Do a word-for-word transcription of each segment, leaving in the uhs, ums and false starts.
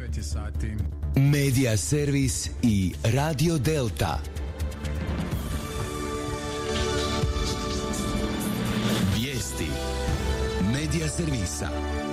devet je sati. Medija servis i Radio Delta. Vijesti Medija servisa.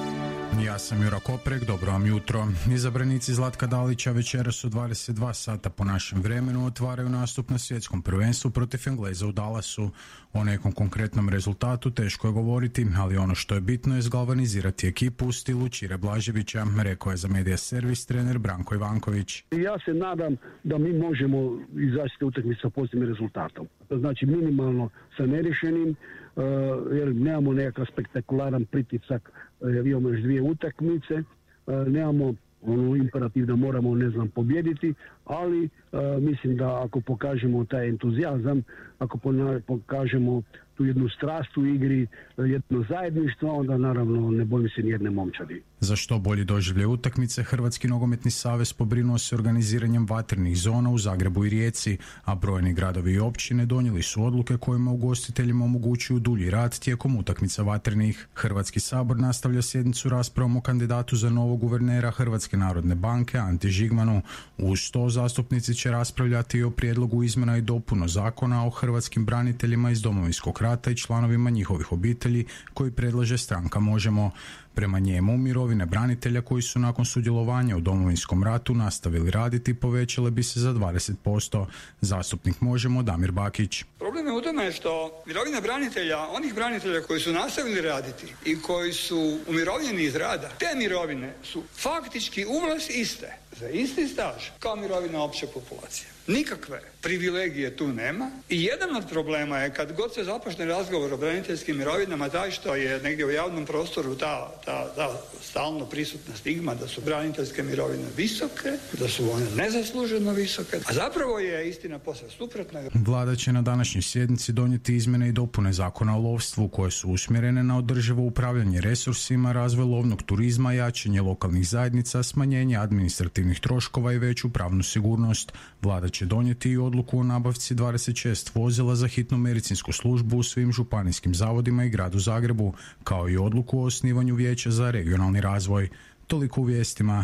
Ja sam Jura Koprek, dobro vam jutro. Izabranici Zlatka Dalića večeras u dvadeset dva sata po našem vremenu otvaraju nastup na svjetskom prvenstvu protiv Engleza u Dallasu. O nekom konkretnom rezultatu teško je govoriti, ali ono što je bitno je zgalvanizirati ekipu u stilu Čire Blaževića, rekao je za Medija servis trener Branko Ivanković. Ja se nadam da mi možemo izaći te utakmice sa pozitivnim rezultatom. Znači minimalno sa nerješenim, Uh, jer nemamo nekakav spektakularan pritisak, uh, imamo još dvije utakmice, uh, nemamo ono imperativ da moramo, ne znam, pobijediti, ali uh, mislim da ako pokažemo taj entuzijazam, ako pokažemo tu jednu strast u igri, jedno zajedništvo, onda naravno ne bojim se nijedne momčadi. Za što bolji doživljaj utakmice, Hrvatski nogometni savez pobrinuo se organiziranjem vatrenih zona u Zagrebu i Rijeci, a brojni gradovi i općine donijeli su odluke kojima ugostiteljima omogućuju dulji rad tijekom utakmica vatrenih. Hrvatski sabor nastavlja sjednicu raspravom o kandidatu za novog guvernera Hrvatske narodne banke Anti Žigmanu. Uz to zastupnici će raspravljati i o prijedlogu izmjena i dopuna zakona o hrvatskim braniteljima iz Domovinskog rata i članovima njihovih obitelji koji predlaže stranka Možemo. Prema njemu, mirovine branitelja koji su nakon sudjelovanja u Domovinskom ratu nastavili raditi povećale bi se za dvadeset posto. Zastupnik Možemo Damir Bakić. Problem je u tome što mirovine branitelja, onih branitelja koji su nastavili raditi i koji su umirovljeni iz rada, te mirovine su faktički uvlas iste, za isti staž, kao mirovina opće populacije. Nikakve privilegije tu nema i jedan od problema je kad god se započne razgovor o braniteljskim mirovinama taj što je negdje u javnom prostoru ta, ta, ta stalno prisutna stigma da su braniteljske mirovine visoke, da su one nezasluženo visoke, a zapravo je istina posve suprotna. Vlada će na današnjoj sjednici donijeti izmjene i dopune zakona o lovstvu koje su usmjerene na održivo upravljanje resursima, razvoj lovnog turizma, jačanje lokalnih zajednica, smanjenje administrativnih troškova i veću pravnu sigurnost. Vlada će donijeti i odluku o nabavci dvadeset šest vozila za hitnu medicinsku službu u svim županijskim zavodima i gradu Zagrebu, kao i odluku o osnivanju vijeća za regionalni razvoj. Toliko u vijestima.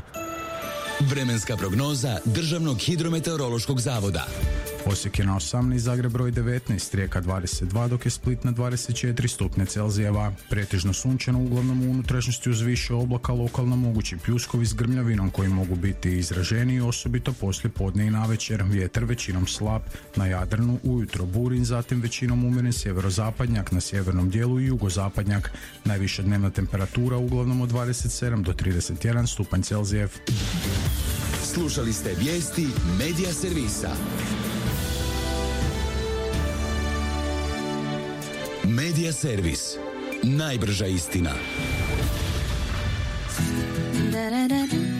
Vremenska prognoza Državnog hidrometeorološkog zavoda. Osijek je na osamnaest, Zagreb broj devetnaest, Rijeka dvadeset dva, dok je Split na dvadeset četiri stupnja Celzijeva. Pretežno sunčano, uglavnom u unutrašnjosti uz više oblaka, lokalno mogući pljuskovi s grmljavinom koji mogu biti izraženiji, osobito poslije podne i navečer. Vjetar većinom slab, na Jadranu ujutro burin, zatim većinom umjeren sjeverozapadnjak, na sjevernom dijelu i jugozapadnjak. Najviša dnevna temperatura uglavnom od dvadeset sedam do trideset jedan stupanj Celzijev. Slušali ste vijesti Medija servisa. Medija servis. Najbrža istina.